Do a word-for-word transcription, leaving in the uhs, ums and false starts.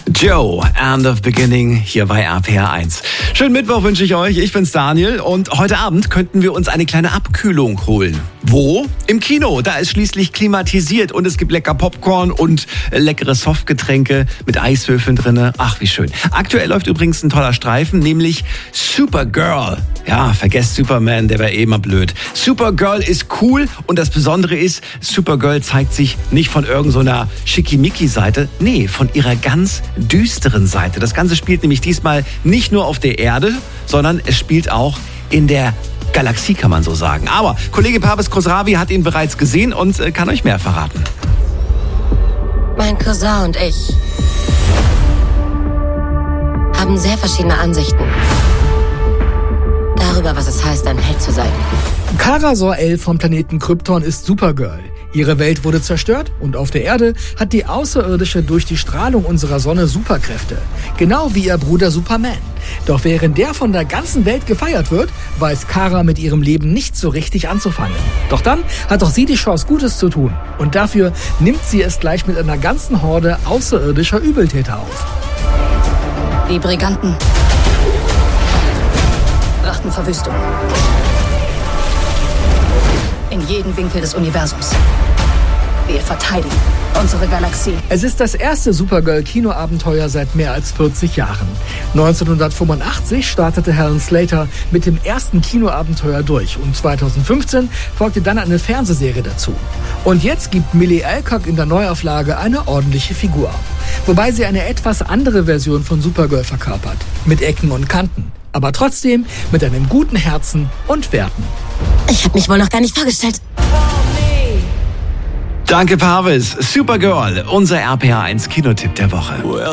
Joe, End of Beginning, hier bei R P R eins. Schönen Mittwoch wünsche ich euch, ich bin's Daniel und heute Abend könnten wir uns eine kleine Abkühlung holen. Wo? Im Kino, da ist schließlich klimatisiert und es gibt lecker Popcorn und leckere Softgetränke mit Eiswürfeln drinne. Ach, wie schön. Aktuell läuft übrigens ein toller Streifen, nämlich Supergirl. Ja, vergesst Superman, der war eh immer blöd. Supergirl ist cool und das Besondere ist, Supergirl zeigt sich nicht von irgendeiner Schickimicki-Seite, nee, von ihrer ganz düsteren Seite. Das Ganze spielt nämlich diesmal nicht nur auf der Erde, sondern es spielt auch in der Galaxie, kann man so sagen. Aber Kollege Parvis Khosravi hat ihn bereits gesehen und äh, kann euch mehr verraten. Mein Cousin und ich haben sehr verschiedene Ansichten darüber, was es heißt, ein Held zu sein. Kara Zor-El vom Planeten Krypton ist Supergirl. Ihre Welt wurde zerstört und auf der Erde hat die Außerirdische durch die Strahlung unserer Sonne Superkräfte. Genau wie ihr Bruder Superman. Doch während der von der ganzen Welt gefeiert wird, weiß Kara mit ihrem Leben nicht so richtig anzufangen. Doch dann hat auch sie die Chance, Gutes zu tun. Und dafür nimmt sie es gleich mit einer ganzen Horde außerirdischer Übeltäter auf. Die Briganten brachten Verwüstung in jeden Winkel des Universums. Wir verteidigen unsere Galaxie. Es ist das erste Supergirl-Kinoabenteuer seit mehr als vierzig Jahren. neunzehnhundertfünfundachtzig startete Helen Slater mit dem ersten Kinoabenteuer durch und zweitausendfünfzehn folgte dann eine Fernsehserie dazu. Und jetzt gibt Millie Alcock in der Neuauflage eine ordentliche Figur. Wobei sie eine etwas andere Version von Supergirl verkörpert. Mit Ecken und Kanten. Aber trotzdem mit einem guten Herzen und Werten. Ich habe mich wohl noch gar nicht vorgestellt. Danke, Parvis. Supergirl, unser R P R eins Kinotipp der Woche.